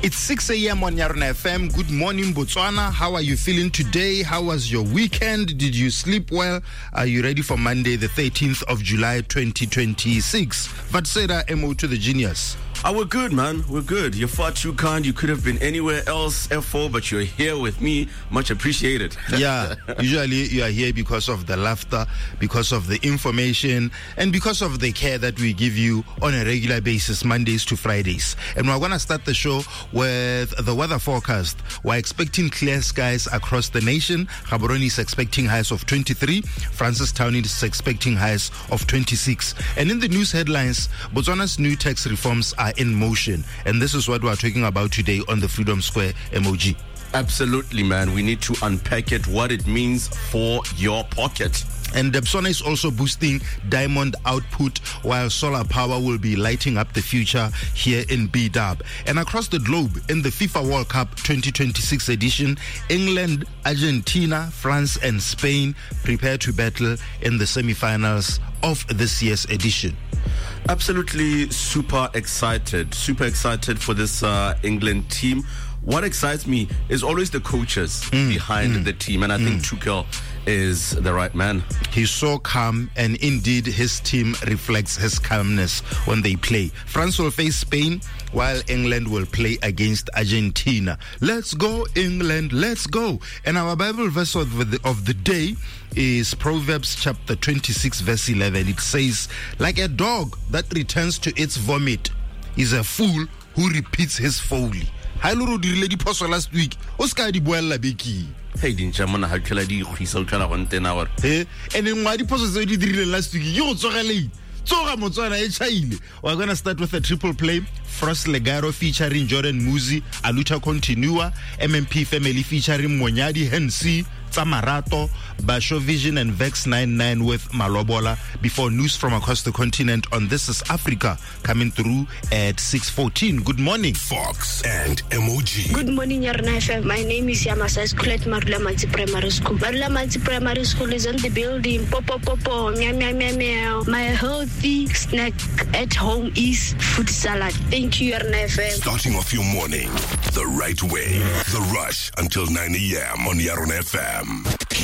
It's 6 a.m. on Yarona FM. Good morning, Botswana. How are you feeling today? How was your weekend? Did you sleep well? Are you ready for Monday, the 13th of July, 2026? Vatsera MO to the genius. We're good, man. We're good. You're far too kind. You could have been anywhere else, F4, but you're here with me. Much appreciated. Yeah, usually you are here because of the laughter, because of the information, and because of the care that we give you on a regular basis, Mondays to Fridays. And we're going to start the show with the weather forecast. We're expecting clear skies across the nation. Gaborone is expecting highs of 23. Francistown is expecting highs of 26. And in the news headlines, Botswana's new tax reforms are in motion, and this is what we're talking about today on the Freedom Square MOG. Absolutely, man. We need to unpack it, what it means for your pocket. And Botswana is also boosting diamond output, while solar power will be lighting up the future here in B-Dub. And across the globe, in the FIFA World Cup 2026 edition, England, Argentina, France and Spain prepare to battle in the semi-finals of this year's edition. Absolutely super excited for this England team. What excites me is always the coaches behind the team, and I think Tuchel is the right man. He's so calm, and indeed his team reflects his calmness when they play. France will face Spain, while England will play against Argentina. Let's go, England, let's go. And our Bible verse of the day is Proverbs chapter 26 verse 11. It says, like a dog that returns to its vomit is a fool who repeats his folly. Ha ile ro dirile diphoso last week o ska di boella beki. Hey, dintsha mona ha tlhela di khisa o tlhela go ntena gore ene ngwa diphoso tse di dirile last week yo tsogele tsoga motswana e chaile. We're going to start with a triple play. Frost Legaro featuring Jordan Muzi, Aluta Continua, MMP Family featuring Monyadi Hensi, Tamarato, Basho Vision and Vex 99 with Malobola, before news from across the continent on This is Africa coming through at 6:14. Good morning, Fox and MOG. Good morning, Yarona FM. My name is Yamasa Skulet Marulamanzi Primary School. Marulamanzi Primary School is on the building. Popo, meow, meow, meow, meow. My healthy snack at home is food salad. Thank you, Yarona FM. Starting off your morning the right way. The Rush until 9 a.m. on Yarona FM.